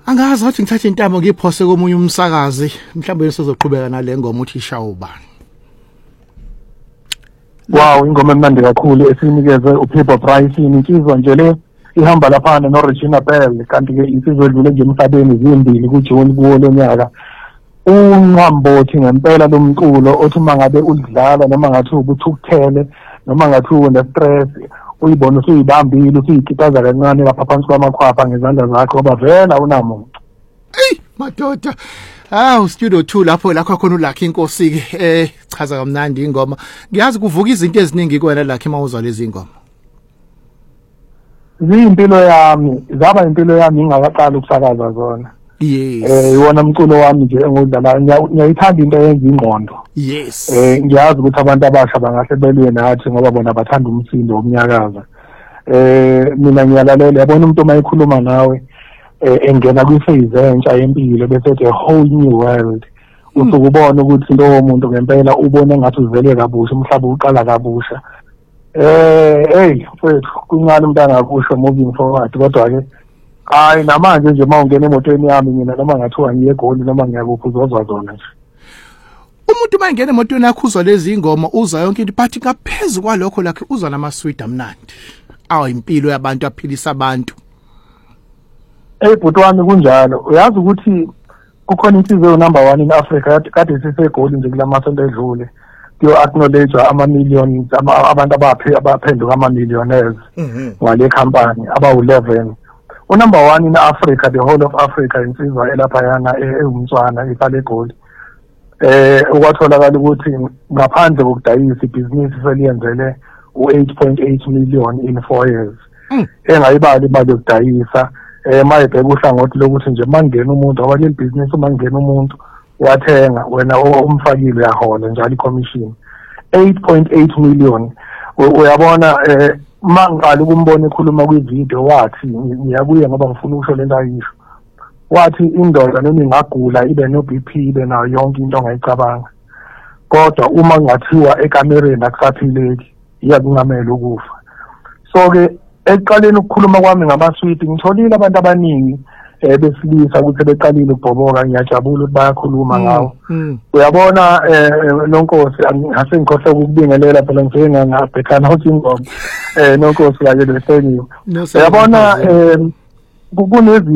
Angazi ukuthi ngithathe intamo ngiphose komunye umsakazi mhlawumbe sizoqhubeka nale ngoma uthi ishawa ubani. Wow, ingoma emnandi kakhulu esinikeze uPeter Price insizwa nje le ihamba lapha noRegina Bell kanti ke insizwa edlule nje emhlabeni zimbili kuJune kuwo lonyaka. Unqambothi ngempela lomculo othi mangabe udlala noma ngathi ubuthukuthele noma ngathi une-stress uyibona usuyibambile usuyikitaza kancane lapha phansi kwamakhwapha ngezandla zakho ngoba vela unamuntu. Ey madoda. Studio 2 lapho khona uLucky Inkosi ke chaza kamnandi ingoma. Ngiyazi kuvuka izinto eziningi kuwena Lucky mawuzwa lezi ngoma. Ziyimpilo yami, zaba impilo yami ingakaqala ukusakaza zona. Yes. Iwona umculo wami nje engudlala ngiyayithanda into yenza ingqondo. Yes. Ngiyazi ukuthi abantu abasha bangahle belwe nathi ngoba bona bathanda umsindo omnyakaza. Mina ngiyalalela yabona umuntu uma ekhuluma nawe engena kwi-phase entsha yempilo bese ethi a whole new world. Usukubona ukuthi lo muntu ngempela ubone ngathi uzele kabusha umhlaba uqala kabusha. Mfethu kuncane umuntu angakusho moving forward kodwa ke hayi namanje nje mawungena emotweni yami mina noma ngathiwa ngiye eGoli noma ngiyakuphi uzozwa zona nje. Umuntu mangena emotweni yakho uzwa lezi ingoma uzwa yonke into but ngaphezulu kwalokho lakhe uzwa namasweet amnandi. Impilo yabantu aphilisa abantu. Bhuti wami kunjalo uyazi ukuthi kukhona insizwe number 1 in Africa kade siseGoli nje kulamasonto edlule kuyo acknowledge ama-millions abantu abaphenduka ama-millionaires ngale company abawu-11. Number 1 in Africa, the whole of Africa insizwa elaphayana eumntwana ihlala eGoli. Ukwatholakala ukuthi ngaphandle kokudayisa ibhizinisi seliyenzele u8.8 million in 4 years. Engayibali imali yokudayisa mayebheka uhlangothi lokuthi nje mangena umuntu awale business mangena umuntu wathenga wena umfakile yahola njalo i-commission 8.8 million. Uyabona mangiqala ukumbona ekhuluma kwivideo wathi ngiyabuya ngoba ngifuna ukusho lento ayisho. Wathi indoda noma ingagula ibe no BP ibe nayo yonke into ongayicabanga. Kodwa uma ngathiwa ekamereni akusaphileki iyakungamela ukufa. So ke eqaleni ukukhuluma kwami ngamasweet ngitholile abantu abaningi besilisa ukuthi beqalile ukubhoboka ngiyajabula ukuthi bayakhuluma ngawo. Uyabona nonkosi ngase ngikhohle ukubingelela phela ngifike ngabhekana ukuthi ingoma nonkosi kanye lesenyiwe. Uyabona kunezi